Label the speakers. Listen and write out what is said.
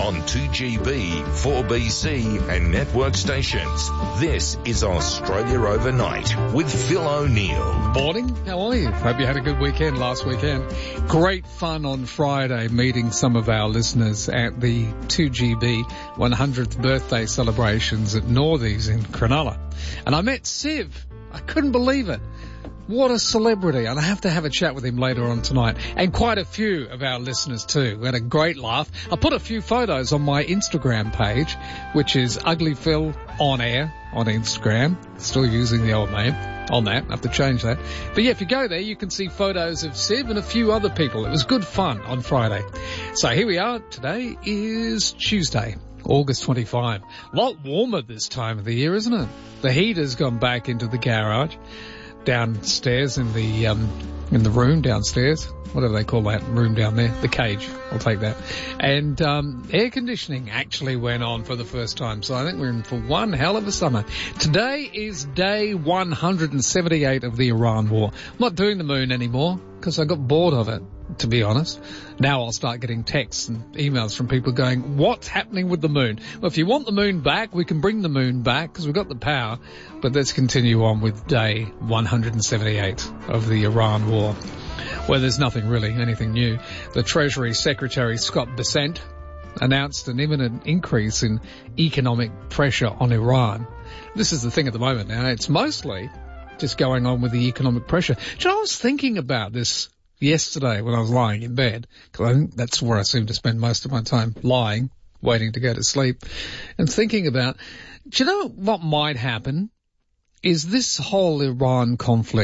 Speaker 1: on 2GB, 4BC and network stations. This is Australia Overnight with Phil O'Neill.
Speaker 2: Morning, how are you? Hope you had a good weekend last weekend. Great fun on Friday meeting some of our listeners at the 2GB 100th birthday celebrations at Northies in Cronulla. And I met Siv. I couldn't believe it. What a celebrity. And I have to have a chat with him later on tonight. And quite a few of our listeners too. We had a great laugh. I put a few photos on my Instagram page, which is Ugly Phil On Air on Instagram. Still using the old name on that. I have to change that. But yeah, if you go there, you can see photos of Siv and a few other people. It was good fun on Friday. So here we are. Today is Tuesday, August 25. A lot warmer this time of the year, isn't it? The heat has gone back into the garage. Downstairs in the room downstairs, whatever they call that room down there, the cage, I'll take that. And air conditioning actually went on for the first time, so I think we're in for one hell of a summer. Today is day 178 of the Iran war. I'm not doing the moon anymore because I got bored of it, to be honest. Now I'll start getting texts and emails from people going, what's happening with the moon? Well, if you want the moon back, we can bring the moon back because we've got the power. But let's continue on with day 178 of the Iran war, where there's nothing really, anything new. The Treasury Secretary Scott Bessent announced an imminent increase in economic pressure on Iran. This is the thing at the moment now. It's mostly just going on with the economic pressure. I was thinking about this yesterday when I was lying in bed, because I think that's where I seem to spend most of my time, lying, waiting to go to sleep, and thinking about, do you know what might happen? Is this whole Iran conflict